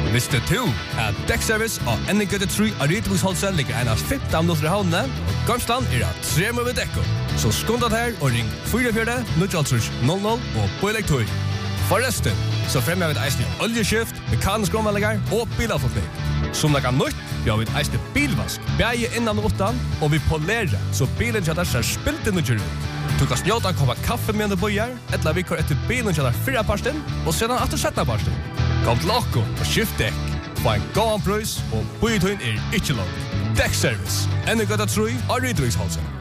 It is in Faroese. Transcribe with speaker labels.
Speaker 1: Visste du at Deckservice og Ennegøtte 3 av Rydviksholsen ligger en av 15 minutter i havnene, og Gamsland at 3 med dekko. Så skundet her og ring 44-000 og på elektor. Forresten, så fremmer vi et eisende oljeskift, mekanisk omvalgninger og bilavforkning. Som det kan nytt, vi har vi et eisende bilvask, bæge innan og utan, og vi polerer, så bilen kjøtter ser spilt inn og kjører ut. Du kan snjåta komme kaffe med en bøyer, eller vi kjører etter bilen kjøtter 4 parsten, og sedan etter 17 parsten. Kom til okko og skift dekk. Få en god prøys, og bøyetøyen ikke langt. Deckservice. Ennegøtta 3 av Rydviksholsen.